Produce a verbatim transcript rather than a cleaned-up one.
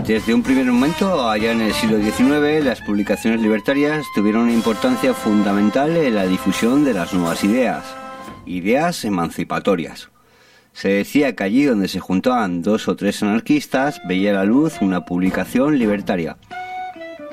Desde un primer momento, allá en el siglo diecinueve, las publicaciones libertarias tuvieron una importancia fundamental en la difusión de las nuevas ideas, ideas emancipatorias. Se decía que allí donde se juntaban dos o tres anarquistas veía la luz una publicación libertaria.